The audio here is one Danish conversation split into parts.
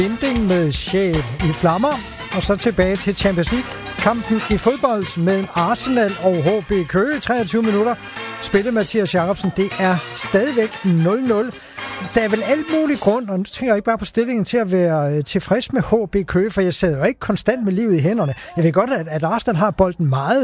Binding med sjæl i flammer, og så tilbage til Champions League-kampen i fodbold mellem Arsenal og HB Køge. 23 minutter spillet Mathias Jacobsen. Det er stadigvæk 0-0. Der er vel alt mulig grund, og nu tænker jeg ikke bare på stillingen, til at være tilfreds med HB Køge, for jeg sad jo ikke konstant med livet i hænderne. Jeg ved godt, at Arsenal har bolden meget,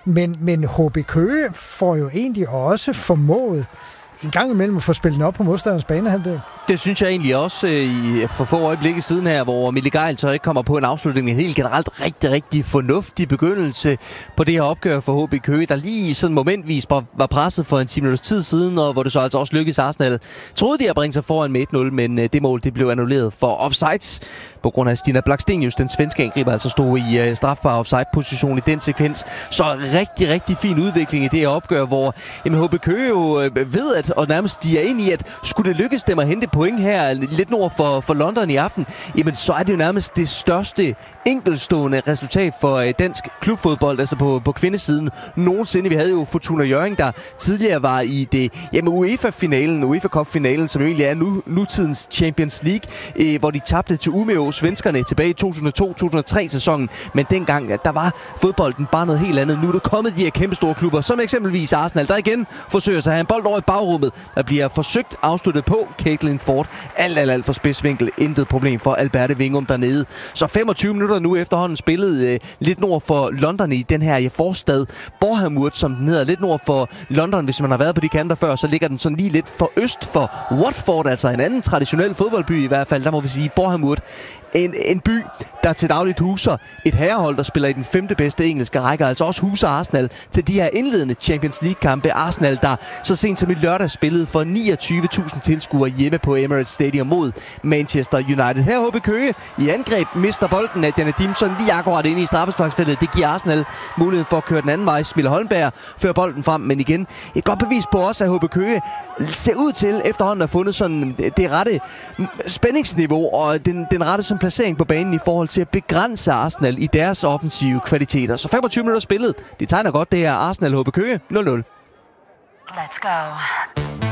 men HB Køge får jo egentlig også formået en gang imellem at få spillet den op på modstanderens banehalvdel. Det synes jeg egentlig også for få øjeblikke siden her, hvor Mikkel Gejl så ikke kommer på en afslutning. En helt generelt rigtig fornuftig begyndelse på det her opgør for HB Køge, der lige sådan momentvis var presset for en 10 minutters tid siden, og hvor det så altså også lykkedes Arsenal. Troede de at bringe sig foran med 1-0, men det mål det blev annulleret for offside, på grund af Stina Blackstenius, den svenske angriber, altså stod i strafbar offside-position i den sekvens. Så rigtig fin udvikling i det her opgør, hvor HB Køge jo ved, at og nærmest de er inde i, at skulle det lykkes dem at hente point her lidt nord for London i aften, jamen så er det jo nærmest det største enkeltstående resultat for dansk klubfodbold, altså på kvindesiden nogensinde. Vi havde jo Fortuna Hjørring, der tidligere var i det UEFA-finalen, UEFA Cup-finalen, som jo egentlig er nutidens Champions League, hvor de tabte til Umeå, svenskerne, tilbage i 2002-2003 sæsonen. Men dengang, der var fodbolden bare noget helt andet. Nu er der kommet de her kæmpe store klubber, som eksempelvis Arsenal, der igen forsøger sig at have en bold over i bagrummet. Der bliver forsøgt afsluttet på Caitlin Ford. Alt for spidsvinkel. Intet problem for Alberte Wingum dernede. Så 25 minutter nu efterhånden spillet lidt nord for London i den her forstad Boreham Wood, som den hedder. Lidt nord for London, hvis man har været på de kanter før, så ligger den sådan lige lidt for øst for Watford, altså en anden traditionel fodboldby i hvert fald. Der må vi sige Boreham Wood. En by, der til dagligt huser et herrehold, der spiller i den 5. bedste engelske række, altså også huser Arsenal til de her indledende Champions League-kampe. Arsenal, der så sent som i lørdag spillede for 29.000 tilskuere hjemme på Emirates Stadium mod Manchester United. Her HB Køge i angreb mister bolden af Janne Dimson lige akkurat inde i straffesparksfeltet. Det giver Arsenal muligheden for at køre den anden vej. Smille Holmberg fører bolden frem, men igen et godt bevis på også, at HB Køge ser ud til efterhånden at have fundet sådan det rette spændingsniveau og den rette som placering på banen i forhold til at begrænse Arsenal i deres offensive kvaliteter. Så 25 minutter spillet. Det tegner godt, det her Arsenal HB Køge 0-0. Let's go.